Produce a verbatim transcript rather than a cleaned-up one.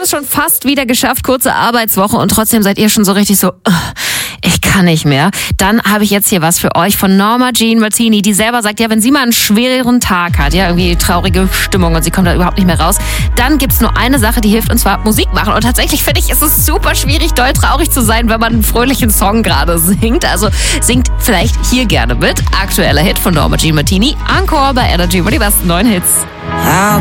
es schon fast wieder geschafft, kurze Arbeitswoche und trotzdem seid ihr schon so richtig so, ich kann nicht mehr. Dann habe ich jetzt hier was für euch von Norma Jean Martini, die selber sagt, ja, wenn sie mal einen schweren Tag hat, ja, irgendwie traurige Stimmung und sie kommt da überhaupt nicht mehr raus, dann gibt's nur eine Sache, die hilft, und zwar Musik machen. Und tatsächlich finde ich, ist es super schwierig, doll traurig zu sein, wenn man einen fröhlichen Song gerade singt. Also singt vielleicht hier gerne mit. Aktueller Hit von Norma Jean Martini, Encore bei Energy, über die besten neuen Hits.